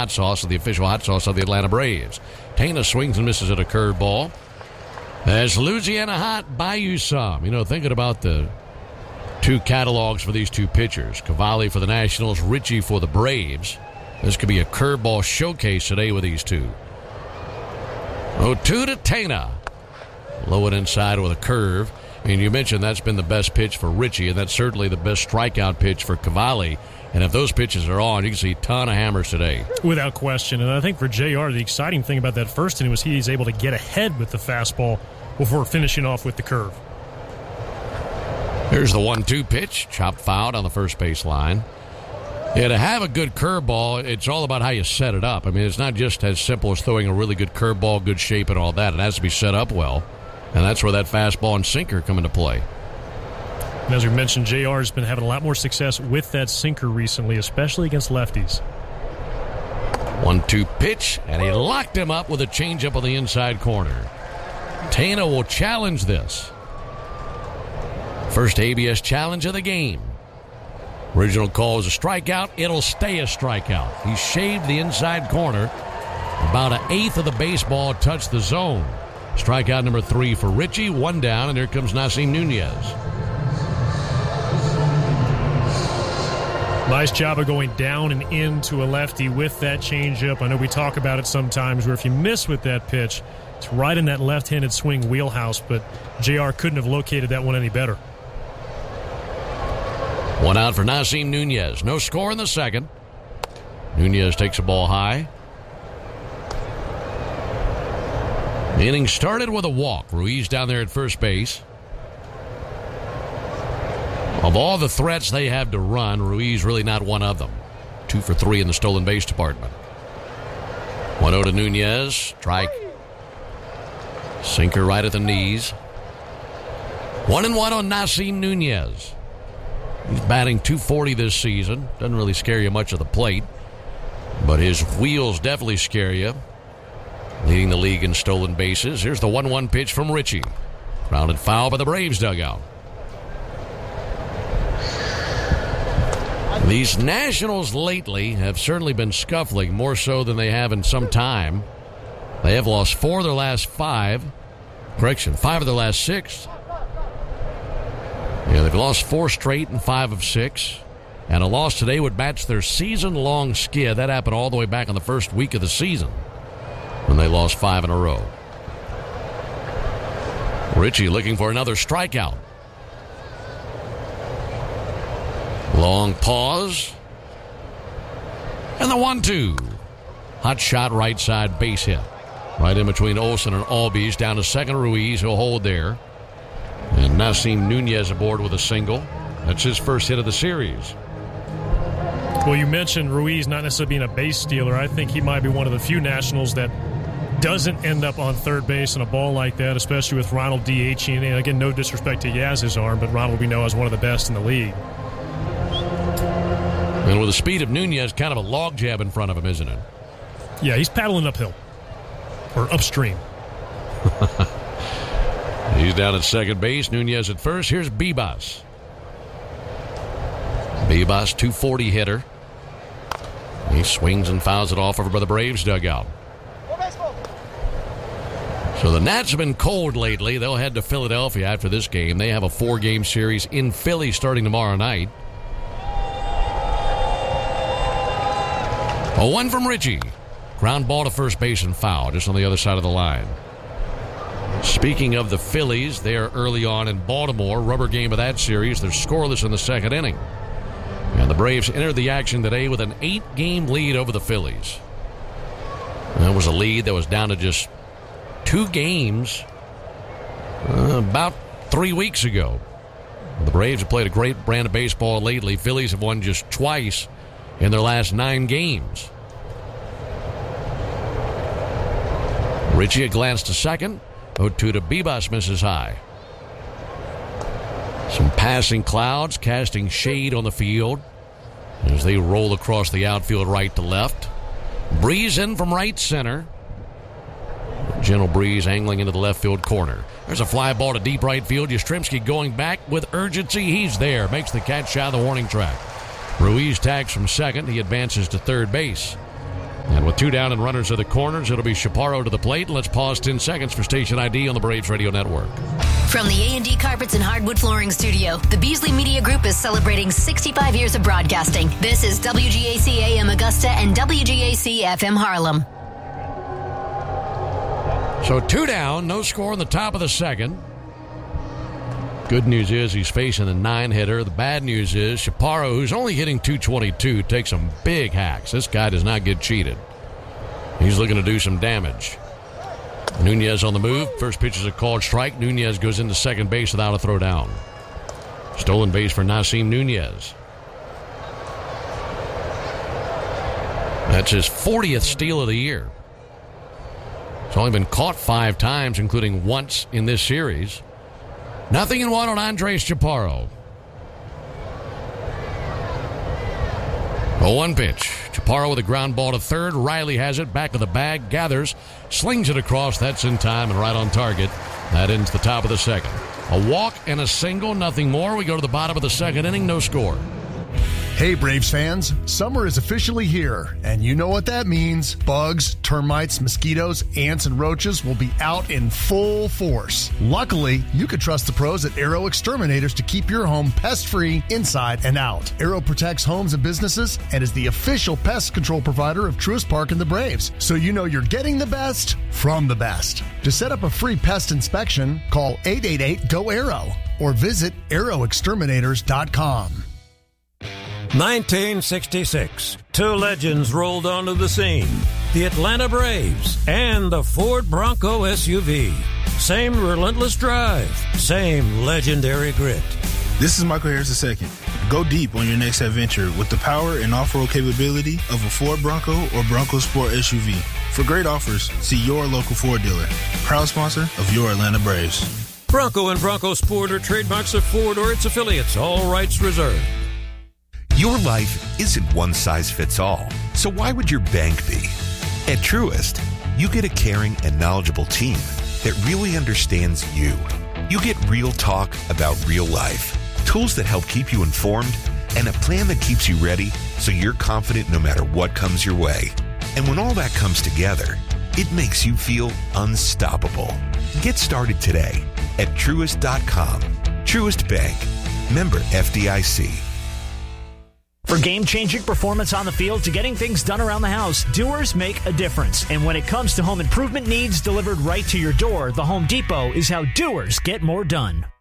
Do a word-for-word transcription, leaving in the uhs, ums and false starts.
hot sauce of the official hot sauce of the Atlanta Braves. Tena swings and misses at a curveball. As Louisiana hot, buy you some. You know, thinking about the two catalogs for these two pitchers, Cavalli for the Nationals, Ritchie for the Braves. This could be a curveball showcase today with these two. oh two to Tena. Low and inside with a curve. I mean, you mentioned that's been the best pitch for Ritchie, and that's certainly the best strikeout pitch for Cavalli. And if those pitches are on, you can see a ton of hammers today. Without question. And I think for J R, the exciting thing about that first inning was he's able to get ahead with the fastball before finishing off with the curve. Here's the one two pitch. Chopped foul on the first base line. Yeah, to have a good curveball, it's all about how you set it up. I mean, it's not just as simple as throwing a really good curveball, good shape, and all that. It has to be set up well. And that's where that fastball and sinker come into play. And as we mentioned, J R has been having a lot more success with that sinker recently, especially against lefties. one two pitch, and he locked him up with a changeup on the inside corner. Tena will challenge this. First A B S challenge of the game. Original call was a strikeout. It'll stay a strikeout. He shaved the inside corner. About an eighth of the baseball touched the zone. Strikeout number three for Ritchie. One down, and here comes Nasim Nunez. Nice job of going down and into a lefty with that changeup. I know we talk about it sometimes where if you miss with that pitch, it's right in that left-handed swing wheelhouse, but J R couldn't have located that one any better. One out for Nasim Nunez. No score in the second. Nunez takes a ball high. The inning started with a walk. Ruiz down there at first base. Of all the threats they have to run, Ruiz really not one of them. Two for three in the stolen base department. one oh to Nunez. Strike. Sinker right at the knees. One and one on Nasim Nunez. He's batting two forty this season. Doesn't really scare you much of the plate. But his wheels definitely scare you. Leading the league in stolen bases. Here's the one one pitch from Ritchie. Grounded foul by the Braves dugout. These Nationals lately have certainly been scuffling, more so than they have in some time. They have lost four of their last five. Correction, five of their last six. Yeah, they've lost four straight and five of six. And a loss today would match their season-long skid. That happened all the way back in the first week of the season when they lost five in a row. Ritchie looking for another strikeout. Long pause. And the one two. Hot shot right side base hit. Right in between Olsen and Albies. Down to second Ruiz. He'll hold there. And Nasim Nunez aboard with a single. That's his first hit of the series. Well, you mentioned Ruiz not necessarily being a base stealer. I think he might be one of the few Nationals that doesn't end up on third base in a ball like that, especially with Ronald DHing. And again, no disrespect to Yaz's arm, but Ronald we know as one of the best in the league. And with the speed of Nunez, kind of a log jab in front of him, isn't it? Yeah, he's paddling uphill. Or upstream. He's down at second base. Nunez at first. Here's Bibas. Bibas, two forty hitter. He swings and fouls it off over by the Braves dugout. So the Nats have been cold lately. They'll head to Philadelphia after this game. They have a four-game series in Philly starting tomorrow night. A one from Ritchie. Ground ball to first base and foul, just on the other side of the line. Speaking of the Phillies, they are early on in Baltimore. Rubber game of that series. They're scoreless in the second inning. And the Braves entered the action today with an eight-game lead over the Phillies. That was a lead that was down to just two games uh, about three weeks ago. The Braves have played a great brand of baseball lately. Phillies have won just twice in their last nine games. Ritchie a glance to second. oh two to Bibas, misses high. Some passing clouds casting shade on the field as they roll across the outfield right to left. Breeze in from right center. Gentle breeze angling into the left field corner. There's a fly ball to deep right field. Yastrzemski going back with urgency. He's there. Makes the catch out of the warning track. Ruiz tags from second. He advances to third base. And with two down and runners at the corners, it'll be Chaparro to the plate. Let's pause ten seconds for station I D on the Braves Radio Network. From the A and D Carpets and Hardwood Flooring Studio, the Beasley Media Group is celebrating sixty-five years of broadcasting. This is W G A C A M Augusta and W G A C F M Harlem. So two down, no score in the top of the second. Good news is he's facing a nine-hitter. The bad news is Chaparro, who's only hitting two twenty-two, takes some big hacks. This guy does not get cheated. He's looking to do some damage. Nunez on the move. First pitch is a called strike. Nunez goes into second base without a throw down. Stolen base for Nasim Nunez. That's his fortieth steal of the year. He's only been caught five times, including once in this series. Nothing in one on Andres Chaparro. A one pitch. Chaparro with a ground ball to third. Riley has it. Back of the bag. Gathers. Slings it across. That's in time and right on target. That ends the top of the second. A walk and a single. Nothing more. We go to the bottom of the second inning. No score. Hey, Braves fans, summer is officially here, and you know what that means. Bugs, termites, mosquitoes, ants, and roaches will be out in full force. Luckily, you can trust the pros at Aero Exterminators to keep your home pest-free inside and out. Aero protects homes and businesses and is the official pest control provider of Truist Park and the Braves, so you know you're getting the best from the best. To set up a free pest inspection, call eight eight eight, G O, A E R O or visit aero exterminators dot com. nineteen sixty-six, two legends rolled onto the scene. The Atlanta Braves and the Ford Bronco S U V. Same relentless drive, same legendary grit. This is Michael Harris the second. Go deep on your next adventure with the power and off-road capability of a Ford Bronco or Bronco Sport S U V. For great offers, see your local Ford dealer. Proud sponsor of your Atlanta Braves. Bronco and Bronco Sport are trademarks of Ford or its affiliates. All rights reserved. Your life isn't one size fits all, so why would your bank be? At Truist, you get a caring and knowledgeable team that really understands you. You get real talk about real life, tools that help keep you informed, and a plan that keeps you ready so you're confident no matter what comes your way. And when all that comes together, it makes you feel unstoppable. Get started today at Truist dot com. Truist Bank. Member F D I C. For game-changing performance on the field to getting things done around the house, doers make a difference. And when it comes to home improvement needs delivered right to your door, the Home Depot is how doers get more done.